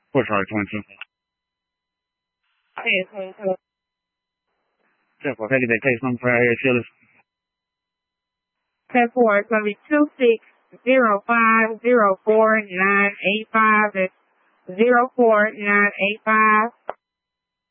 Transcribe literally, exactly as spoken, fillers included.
For Charlie twenty-two. Hey, twenty-two. ten four, take that case number for our Phyllis. ten four, it's going to be two six zero five zero four nine eight five. That's zero four nine eight five.